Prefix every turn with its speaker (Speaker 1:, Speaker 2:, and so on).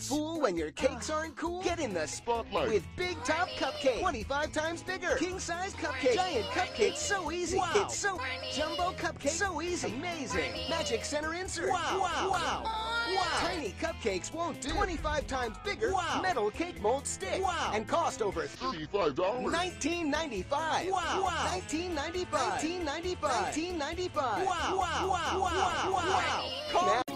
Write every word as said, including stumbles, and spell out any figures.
Speaker 1: Fool when your cakes aren't cool? Get in the
Speaker 2: Spotlight.
Speaker 1: with Big Top Cupcake. twenty-five times bigger. King size cupcake. Giant cupcake. So easy. Wow. It's so jumbo cupcake. So easy. Amazing. Magic center insert. Wow. Wow. Wow. Wow. Tiny cupcakes won't do. twenty-five times bigger. Wow. Metal cake mold stick. Wow. And cost over
Speaker 2: thirty-five dollars.
Speaker 1: nineteen ninety-five. Wow. Wow. nineteen ninety-five. nineteen ninety-five. nineteen ninety-five. Wow. Wow. Wow. Wow. Wow. Wow. Call